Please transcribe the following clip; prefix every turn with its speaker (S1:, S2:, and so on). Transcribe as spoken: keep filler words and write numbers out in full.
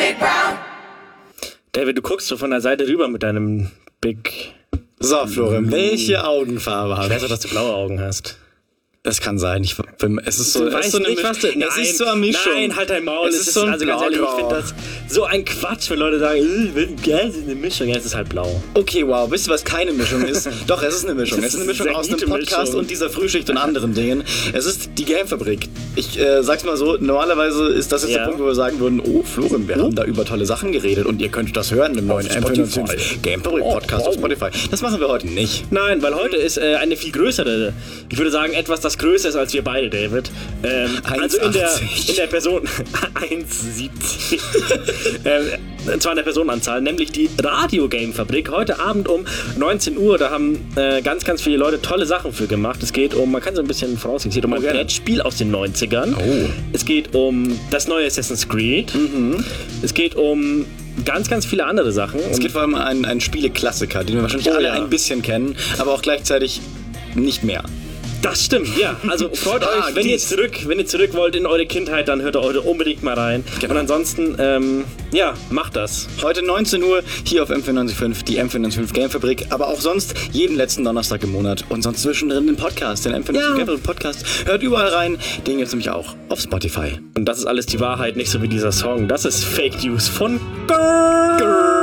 S1: Big Brown.
S2: David, du guckst so von der Seite rüber mit deinem Big...
S3: So, Florian, welche Augenfarbe hast
S2: Ich
S3: du?
S2: weiß doch, dass du blaue Augen hast.
S3: Das kann sein. Ich, es ist so,
S2: Du
S3: es
S2: weißt
S3: ist so eine
S2: nicht,
S3: Misch-
S2: was du...
S3: Es ist so eine Mischung.
S2: Nein, halt dein Maul.
S3: Es
S2: Es
S3: ist so ein
S2: also ganz ehrlich, ich
S3: Blau-Grau.
S2: finde das so ein Quatsch, wenn Leute sagen, äh, wird geil, eine Mischung. Ja, es ist halt blau.
S3: Okay, wow. Wisst ihr, was keine Mischung ist? Doch, es ist eine Mischung.
S2: Das
S3: Es ist eine
S2: ist
S3: Mischung
S2: eine
S3: aus einem
S2: gute
S3: Podcast
S2: Mischung.
S3: und dieser Frühschicht und anderen Dingen. Es ist die Gamefabrik. Ich äh, sag's mal so, normalerweise ist das jetzt
S2: Ja.
S3: der Punkt, wo wir sagen würden, oh, Florian, wir haben da über tolle Sachen geredet und ihr könnt das hören im neuen M fünfundfünfzig Gamefabrik Podcast auf Spotify. Das machen wir heute nicht.
S2: Nein, weil heute ist äh, eine viel größere, ich würde sagen, etwas, das größer ist als wir beide, David. Ähm, also in der,
S3: eins Komma achtzig.
S2: in der Person eins Komma siebzig. ähm, und zwar in der Personenanzahl, nämlich die Radio-Game-Fabrik. Heute Abend um neunzehn Uhr, da haben äh, ganz, ganz viele Leute tolle Sachen für gemacht. Es geht um, man kann so ein bisschen voraussehen, es geht um ein
S3: gerne.
S2: Brettspiel aus den neunzigern.
S3: Oh.
S2: Es geht um das neue Assassin's Creed. Es geht um ganz, ganz viele andere Sachen.
S3: Es geht vor allem um einen, einen Spieleklassiker, den wir wahrscheinlich
S2: Oh
S3: alle
S2: ja.
S3: ein bisschen kennen, aber auch gleichzeitig nicht mehr.
S2: Das stimmt, ja. Also freut
S3: Ah,
S2: euch, wenn ihr
S3: dies.
S2: zurück, wenn ihr zurück wollt in eure Kindheit, dann hört ihr heute unbedingt mal rein.
S3: Genau.
S2: Und ansonsten, ähm, ja, macht das.
S3: Heute neunzehn Uhr hier auf M vierundneunzig Komma fünf, die M fünfundfünfzig Gamefabrik, aber auch sonst jeden letzten Donnerstag im Monat und sonst zwischendrin den Podcast, den M fünfundfünfzig
S2: Ja.
S3: Gamefabrik Podcast. Hört überall rein, den gibt's nämlich auch auf Spotify.
S2: Und das ist alles die Wahrheit, nicht so wie dieser Song. Das ist Fake News von Grrr.